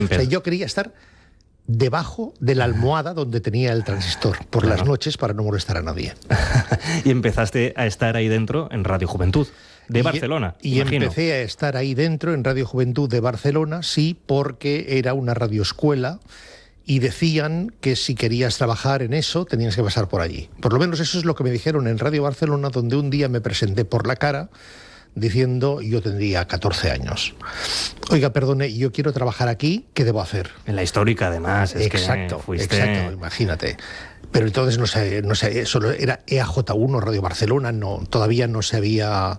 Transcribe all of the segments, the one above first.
O sea, yo quería estar debajo de la almohada donde tenía el transistor por las noches para no molestar a nadie. Y empezaste a estar ahí dentro en Radio Juventud de Barcelona. Y empecé a estar ahí dentro en Radio Juventud de Barcelona, sí, porque era una radioescuela y decían que si querías trabajar en eso tenías que pasar por allí. Por lo menos eso es lo que me dijeron en Radio Barcelona, donde un día me presenté por la cara diciendo, yo tendría 14 años. Oiga, perdone, yo quiero trabajar aquí, ¿qué debo hacer? En la histórica, además. Exacto, imagínate. Pero entonces no sé, solo era EAJ1, Radio Barcelona, todavía no se había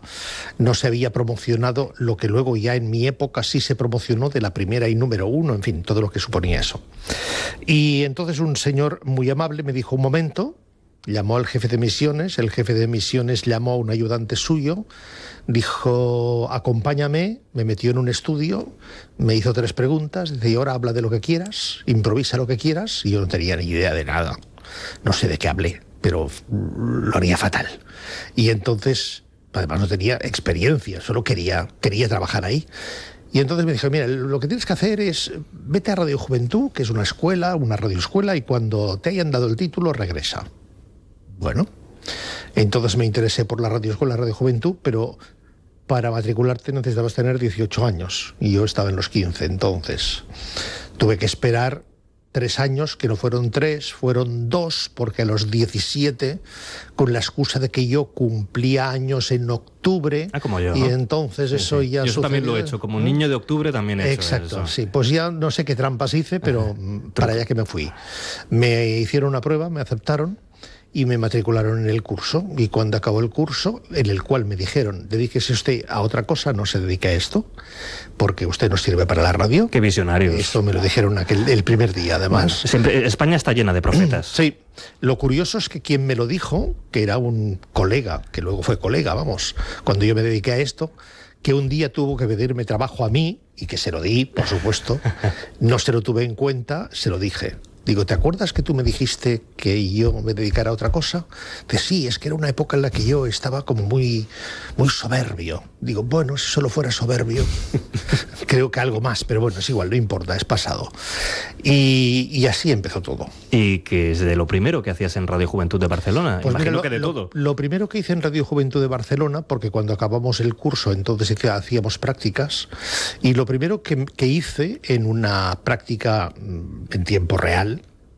promocionado lo que luego ya en mi época sí se promocionó de la primera y número 1, en fin, todo lo que suponía eso. Y entonces un señor muy amable me dijo, un momento, llamó al jefe de misiones, el jefe de misiones llamó a un ayudante suyo, dijo, acompáñame, me metió en un estudio, me hizo 3 preguntas, dice, y ahora habla de lo que quieras, improvisa lo que quieras, y yo no tenía ni idea de nada. No sé de qué hablé, pero lo haría fatal. Y entonces, además no tenía experiencia, solo quería trabajar ahí. Y entonces me dijo, mira, lo que tienes que hacer es, vete a Radio Juventud, que es una escuela, una radioescuela, y cuando te hayan dado el título, regresa. Bueno, entonces me interesé por la radioescuela, Radio Juventud, pero para matricularte necesitabas tener 18 años, y yo estaba en los 15, entonces tuve que esperar 3 años, que no fueron 3, fueron 2, porque a los 17, con la excusa de que yo cumplía años en octubre, como yo, y entonces sí, eso ya yo también lo he hecho, como niño de octubre también he hecho Exacto, eso. Sí, pues ya no sé qué trampas hice, pero para allá que me fui. Me hicieron una prueba, me aceptaron, y me matricularon en el curso, y cuando acabó el curso, en el cual me dijeron, dedíquese usted a otra cosa, no se dedique a esto, porque usted no sirve para la radio. Qué visionarios. Esto me lo dijeron el primer día, además. Bueno, siempre, España está llena de profetas. Sí. Lo curioso es que quien me lo dijo, que era un colega, que luego fue colega, vamos, cuando yo me dediqué a esto, que un día tuvo que pedirme trabajo a mí, y que se lo di, por supuesto, no se lo tuve en cuenta, se lo dije. Digo, ¿te acuerdas que tú me dijiste que yo me dedicara a otra cosa? Dice, sí, es que era una época en la que yo estaba como muy soberbio. Digo, bueno, si solo fuera soberbio, creo que algo más, pero bueno, es igual, no importa, es pasado. Y así empezó todo. ¿Y qué es de lo primero que hacías en Radio Juventud de Barcelona? Pues imagino mira, que de todo. Lo primero que hice en Radio Juventud de Barcelona, porque cuando acabamos el curso entonces hacíamos prácticas, y lo primero que hice en una práctica en tiempo real,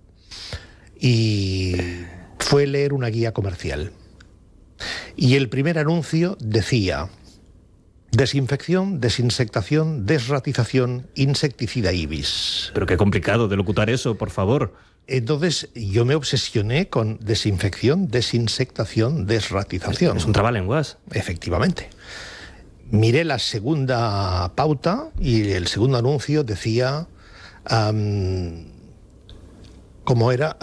y fue leer una guía comercial. Y el primer anuncio decía: desinfección, desinsectación, desratización, insecticida IBIS. Pero qué complicado de locutar eso, por favor. Entonces yo me obsesioné con desinfección, desinsectación, desratización. Es un trabalenguas. Efectivamente. Miré la segunda pauta y el segundo anuncio decía... ¿cómo era?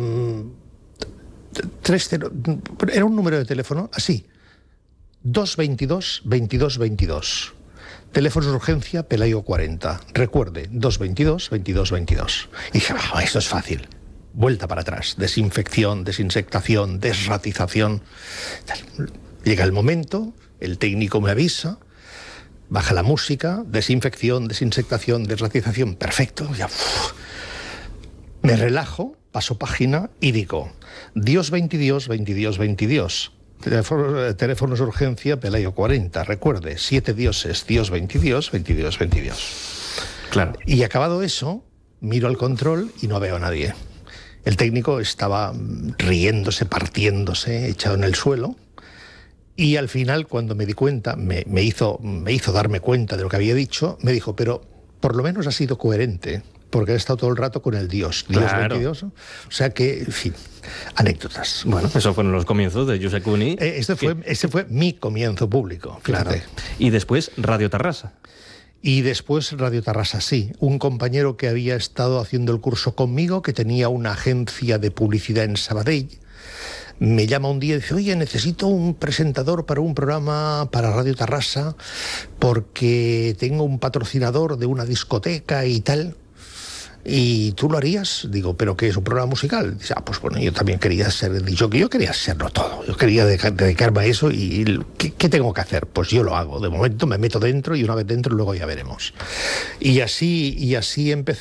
Era un número de teléfono, así. 222 22 22. Teléfono de urgencia Pelayo 40. Recuerde, 222 22 22. Y dije, esto es fácil. Vuelta para atrás. Desinfección, desinsectación, desratización. Llega el momento, el técnico me avisa, baja la música, desinfección, desinsectación, desratización. Perfecto. Ya, me relajo, paso página y digo, Dios 22 22 22. Teléfonos de urgencia Pelayo 40. Recuerde, 7 dioses, Dios 22 22 22. Claro. Y acabado eso, miro al control y no veo a nadie. El técnico estaba riéndose, partiéndose, echado en el suelo. Y al final, cuando me di cuenta, me hizo darme cuenta de lo que había dicho, me dijo, pero por lo menos ha sido coherente, porque ha estado todo el rato con el Dios. Dios claro. 22. O sea que, en fin, anécdotas. Bueno, esos fueron los comienzos de Josep Cuní. Ese fue mi comienzo público, fíjate. Claro. Y después Radio Tarrasa. Y después Radio Tarrasa, sí. Un compañero que había estado haciendo el curso conmigo, que tenía una agencia de publicidad en Sabadell, me llama un día y dice, oye, necesito un presentador para un programa para Radio Tarrasa porque tengo un patrocinador de una discoteca y tal. ¿y tú lo harías? Digo, ¿pero qué es un programa musical? Dice, pues bueno, yo también quería ser disjockey, yo quería serlo todo, yo quería dedicarme a eso y ¿qué tengo que hacer? Pues yo lo hago, de momento me meto dentro y una vez dentro luego ya veremos. Y así empecé.